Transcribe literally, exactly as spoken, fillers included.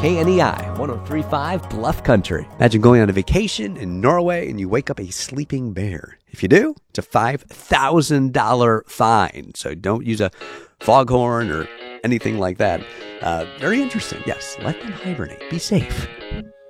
K N E I, one oh three point five Bluff Country. Imagine going on a vacation in Norway and you wake up a sleeping bear. If you do, it's a five thousand dollars fine. So don't use a foghorn or anything like that. Uh, very interesting. Yes, let them hibernate. Be safe.